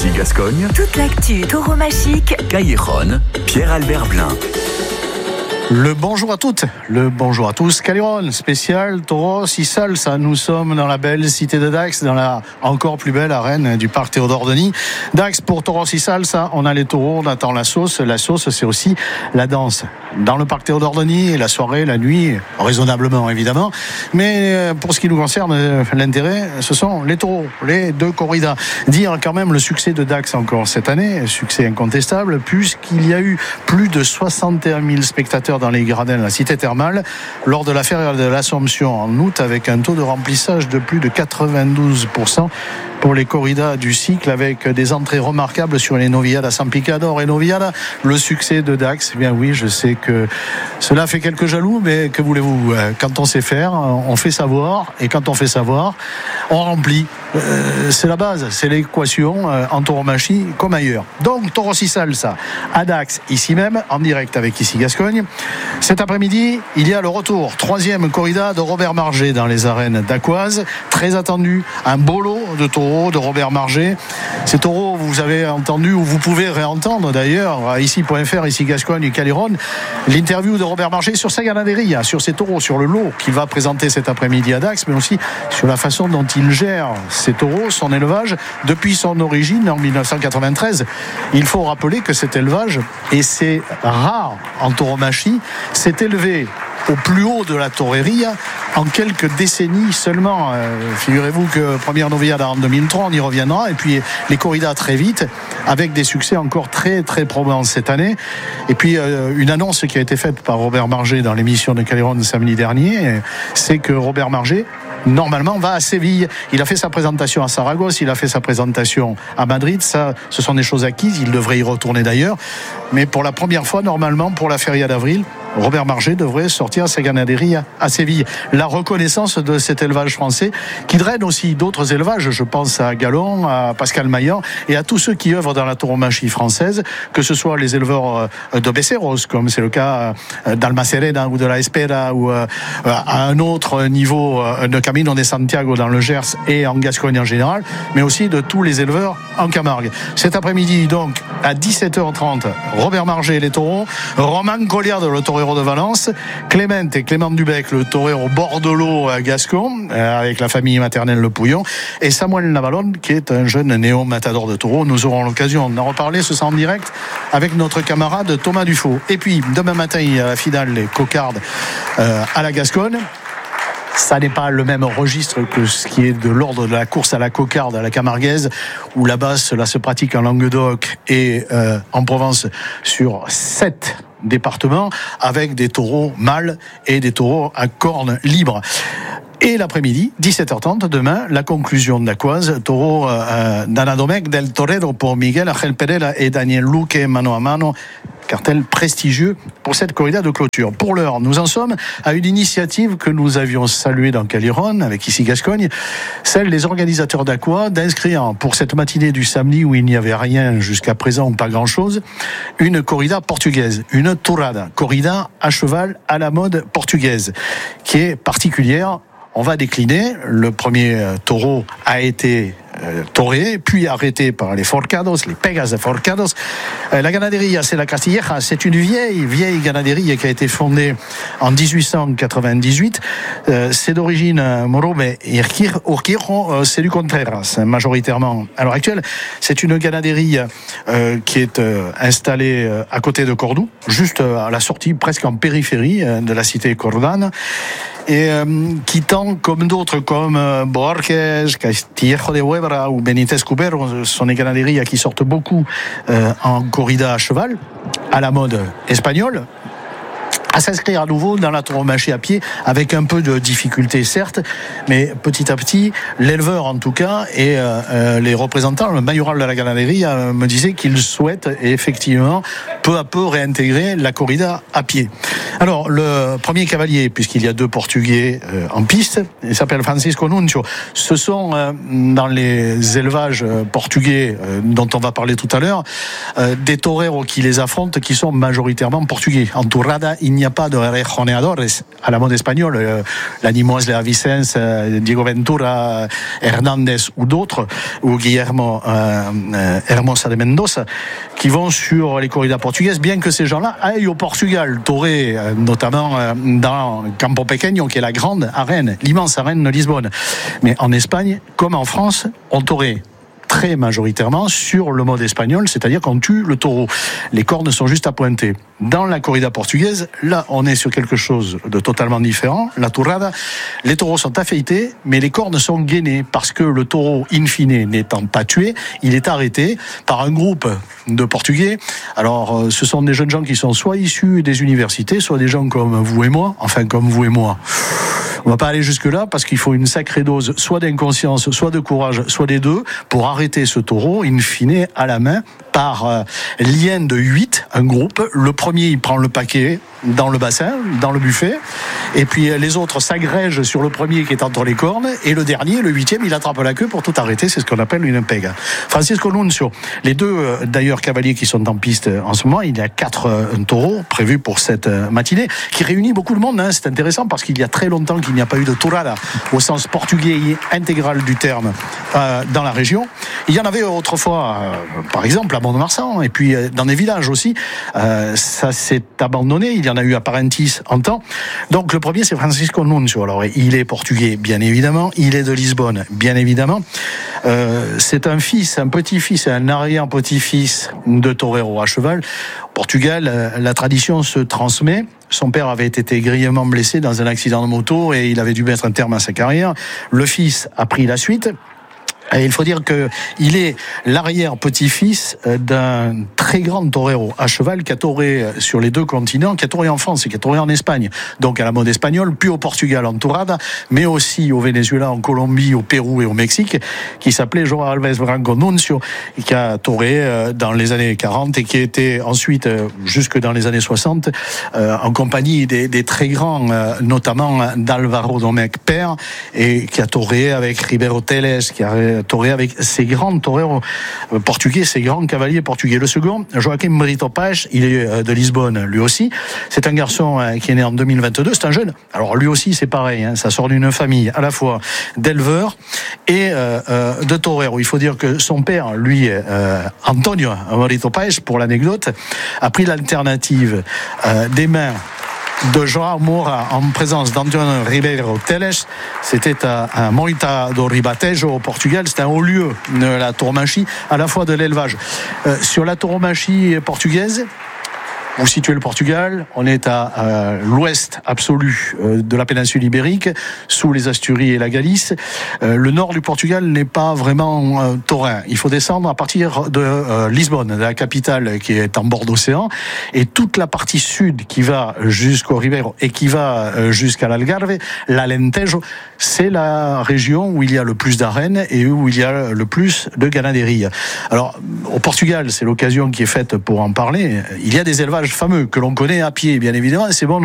Ici Gascogne. Toute l'actu tauromachique. Cailleronne, Pierre-Albert Blin. Le bonjour à toutes, le bonjour à tous. Cailleronne, spécial Tauros y Salsa. Nous sommes dans la belle cité de Dax, dans la encore plus belle arène du parc Théodore Denis. Dax pour Tauros y Salsa, on a les taureaux, on attend la sauce. La sauce, c'est aussi la danse. Dans le parc Théodore Denis, la soirée, la nuit, raisonnablement évidemment. Mais pour ce qui nous concerne, l'intérêt, ce sont les taureaux, les deux corridas. Dire quand même le succès de Dax encore cette année, succès incontestable, puisqu'il y a eu plus de 61 000 spectateurs dans les gradins de la cité thermale lors de la feria de l'Assomption en août, avec un taux de remplissage de plus de 92% pour les corridas du cycle, avec des entrées remarquables sur les noviades à San Picador et Noviada. Le succès de Dax, eh bien oui, je sais que cela fait quelques jaloux, mais que voulez-vous, quand on sait faire, on fait savoir, et quand on fait savoir, on remplit. C'est la base, c'est l'équation en tauromachie comme ailleurs. Donc Tauros y Salsa à Dax, ici même, en direct avec Ici Gascogne. Cet après-midi, il y a le retour, 3e corrida de Robert Margé dans les arènes d'Aquoise. Très attendu, un beau lot de taureaux de Robert Margé. Ces taureaux, vous avez entendu, ou vous pouvez réentendre d'ailleurs, à ici.fr, Ici Gascogne et Cailleronne, l'interview de Robert Margé sur sa ganaderia, sur ses taureaux, sur le lot qu'il va présenter cet après-midi à Dax, mais aussi sur la façon dont il gère ses taureaux, son élevage, depuis son origine en 1993. Il faut rappeler que cet élevage, et c'est rare en tauromachie, s'est élevé au plus haut de la toreria en quelques décennies seulement. Figurez-vous que première noviade en 2003, on y reviendra, et puis les corridas très vite, avec des succès encore très très probants cette année. Et puis une annonce qui a été faite par Robert Margé dans l'émission de Cailleronne samedi dernier, c'est que Robert Margé normalement va à Séville. Il a fait sa présentation à Saragosse, il a fait sa présentation à Madrid. Ça, ce sont des choses acquises, il devrait y retourner d'ailleurs. Mais pour la première fois, normalement, pour la feria d'avril, Robert Margé devrait sortir sa ganaderie à Séville. La reconnaissance de cet élevage français qui draine aussi d'autres élevages. Je pense à Galon, à Pascal Maillan et à tous ceux qui œuvrent dans la tauromachie française, que ce soit les éleveurs de Beceros, comme c'est le cas d'Almacerena ou de la Espera, ou à un autre niveau de Camino de Santiago dans le Gers et en Gascogne en général, mais aussi de tous les éleveurs en Camargue. Cet après-midi, donc, à 17h30, Robert Margé, les taureaux, Romain Colliard, le torero de Valence, Clément et Clément Dubec, le torero bordelot à Gascon, avec la famille maternelle Le Pouillon, et Samuel Navalone, qui est un jeune néo-matador de taureaux. Nous aurons l'occasion d'en reparler, ce sera en direct avec notre camarade Thomas Dufaux. Et puis, demain matin, il y a la finale des cocardes à la Gascogne. Ça n'est pas le même registre que ce qui est de l'ordre de la course à la cocarde à la camarguaise, où là-bas cela se pratique en Languedoc et en Provence sur 7 départements, avec des taureaux mâles et des taureaux à cornes libres. Et l'après-midi, 17h30, demain, la conclusion de l'Aquoise, taureau d'Anadomec del Torero pour Miguel Ángel Pereira et Daniel Luque mano a mano. Cartel prestigieux pour cette corrida de clôture. Pour l'heure, nous en sommes à une initiative que nous avions saluée dans Cailleronne, avec Ici Gascogne, celle des organisateurs d'Aqua, d'inscrire pour cette matinée du samedi où il n'y avait rien jusqu'à présent, pas grand-chose, une corrida portugaise, une tourada, corrida à cheval à la mode portugaise, qui est particulière. On va décliner. Le premier taureau a été toré, puis arrêté par les forcados, les pegas de forcados. La ganaderia, c'est la Castilleja. C'est une vieille ganaderia qui a été fondée en 1898. C'est d'origine morobe et urquijo, c'est du Contreras, majoritairement à l'heure actuelle. C'est une ganaderia qui est installée à côté de Cordoue, juste à la sortie, presque en périphérie de la cité cordane. Et qui tend, comme d'autres, comme Borges, Castillejo de Huebra ou Benítez Cubero, sont des ganaderies qui sortent beaucoup en corrida à cheval, à la mode espagnole, à s'inscrire à nouveau dans la tauromachie à pied, avec un peu de difficulté certes, mais petit à petit, l'éleveur en tout cas et les représentants, le majoral de la ganaderie me disait qu'ils souhaitent effectivement peu à peu réintégrer la corrida à pied. Alors, le premier cavalier, puisqu'il y a 2 Portugais en piste, il s'appelle Francisco Nuncio. Ce sont, dans les élevages portugais dont on va parler tout à l'heure, des toreros qui les affrontent, qui sont majoritairement portugais. En Tourada, il n'y a pas de rejoneadores à la mode espagnole, Lanimois, Lea Vicens, Diego Ventura, Hernandez ou d'autres, ou Guillermo Hermosa de Mendoza, qui vont sur les corridas portugaises, bien que ces gens-là aillent au Portugal, torer notamment dans Campo Pequeño, qui est la grande arène, l'immense arène de Lisbonne. Mais en Espagne, comme en France, on torait très majoritairement sur le mode espagnol, c'est-à-dire qu'on tue le taureau. Les cornes sont juste à pointer. Dans la corrida portugaise, là, on est sur quelque chose de totalement différent. La tourada, les taureaux sont affeités, mais les cornes sont gainées parce que le taureau, in fine, n'étant pas tué, il est arrêté par un groupe de Portugais. Alors, ce sont des jeunes gens qui sont soit issus des universités, soit des gens comme vous et moi, enfin comme vous et moi. On va pas aller jusque-là parce qu'il faut une sacrée dose soit d'inconscience, soit de courage, soit des deux pour arrêter ce taureau, in fine, à la main, par lien de 8, un groupe. Le premier, il prend le paquet dans le bassin, dans le buffet, et puis les autres s'agrègent sur le premier qui est entre les cornes, et le dernier, le 8e, il attrape la queue pour tout arrêter. C'est ce qu'on appelle une pega. Francisco Nuncio, les 2 d'ailleurs cavaliers qui sont en piste en ce moment, il y a 4 taureaux prévus pour cette matinée, qui réunit beaucoup de monde, hein. C'est intéressant parce qu'il y a très longtemps qu'il n'y a pas eu de tourada au sens portugais intégral du terme dans la région. Il y en avait autrefois, par exemple à Mont-de-Marsan, et puis dans des villages aussi. Ça s'est abandonné. Il y en a eu à Parentis en temps. Donc le premier, c'est Francisco Nuncio. Alors il est portugais, bien évidemment. Il est de Lisbonne, bien évidemment. C'est un fils, un petit-fils et un arrière-petit-fils de torero à cheval. Au Portugal, la tradition se transmet. Son père avait été grièvement blessé dans un accident de moto et il avait dû mettre un terme à sa carrière. Le fils a pris la suite. Et il faut dire qu'il est l'arrière-petit-fils d'un très grand torero à cheval qui a toré sur les 2 continents, qui a toré en France et qui a toré en Espagne, donc à la mode espagnole, puis au Portugal en tourada, mais aussi au Venezuela, en Colombie, au Pérou et au Mexique, qui s'appelait João Alves Branco Nuncio, qui a toré dans les années 40 et qui était ensuite, jusque dans les années 60, en compagnie des très grands, notamment d'Alvaro Domecq père, et qui a toré avec Ribeiro Teles, qui a toré avec ces grands toreros portugais, ces grands cavaliers portugais. Le second, Joaquim Brito Paz, il est de Lisbonne, lui aussi. C'est un garçon qui est né en 2022. C'est un jeune. Alors lui aussi, c'est pareil. Ça sort d'une famille à la fois d'éleveurs et de toreros. Il faut dire que son père, lui, Antonio Brito Paz, pour l'anecdote, a pris l'alternative des mains de João Moura en présence d'Antonio Ribeiro Teles. C'était à Moita do Ribatejo au Portugal. C'était un haut lieu de la tauromachie, à la fois de l'élevage. Sur la tauromachie portugaise, vous situez le Portugal, on est à l'ouest absolu de la péninsule ibérique, sous les Asturies et la Galice. Le nord du Portugal n'est pas vraiment taurin. Il faut descendre à partir de Lisbonne, de la capitale qui est en bord d'océan, et toute la partie sud qui va jusqu'au Ribeiro et qui va jusqu'à l'Algarve, l'Alentejo, c'est la région où il y a le plus d'arènes et où il y a le plus de ganaderie. Alors, au Portugal, c'est l'occasion qui est faite pour en parler. Il y a des élevages fameux que l'on connaît à pied, bien évidemment, et c'est bon